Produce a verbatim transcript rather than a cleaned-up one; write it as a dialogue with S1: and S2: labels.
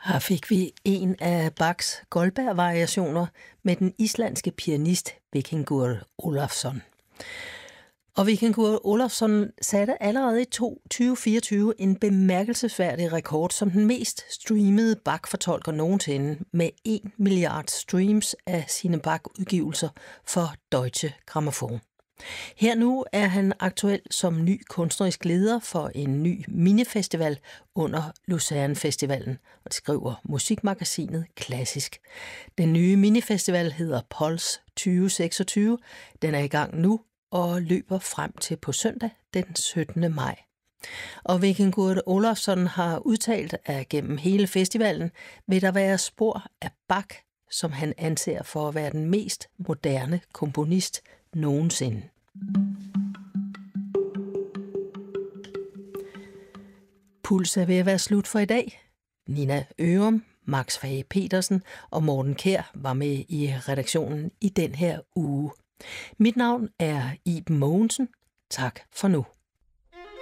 S1: Her fik vi en af Bachs Goldberg-variationer med den islandske pianist Víkingur Ólafsson. Og Víkingur Ólafsson satte allerede i tyve fireogtyve en bemærkelsesværdig rekord som den mest streamede Bach-fortolker nogensinde med en milliard streams af sine Bach-udgivelser for Deutsche Grammophon. Her nu er han aktuel som ny kunstnerisk leder for en ny minifestival under Lucerne Festivalen, og det skriver musikmagasinet Klassisk. Den nye minifestival hedder Puls tyve seksogtyve. Den er i gang nu og løber frem til på søndag den syttende maj. Og Víkingur Ólafsson har udtalt, at gennem hele festivalen vil der være spor af Bach, som han anser for at være den mest moderne komponist nogensinde. Puls er ved at være slut for i dag. Nina Ørum, Max Fage Petersen og Morten Kjær var med i redaktionen i den her uge. Mit navn er Iben Mogensen. Tak for nu.